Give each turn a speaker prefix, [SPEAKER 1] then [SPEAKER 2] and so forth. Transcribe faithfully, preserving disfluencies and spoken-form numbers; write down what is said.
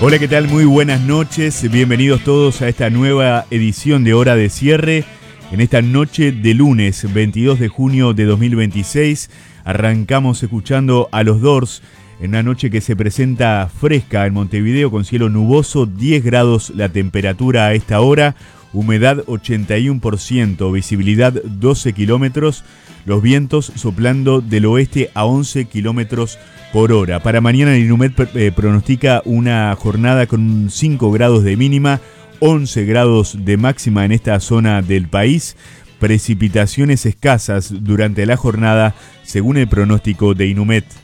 [SPEAKER 1] Hola, ¿qué tal? Muy buenas noches. Bienvenidos todos a esta nueva edición de Hora de Cierre. En esta noche de lunes veintidós de junio de dos mil veintiséis arrancamos escuchando a los Doors en una noche que se presenta fresca en Montevideo con cielo nuboso, diez grados la temperatura a esta hora, humedad ochenta y uno por ciento, visibilidad doce kilómetros, los vientos soplando del oeste a once kilómetros por hora. Para mañana el INUMED eh, pronostica una jornada con cinco grados de mínima, once grados de máxima en esta zona del país. Precipitaciones escasas durante la jornada según el pronóstico de INUMED.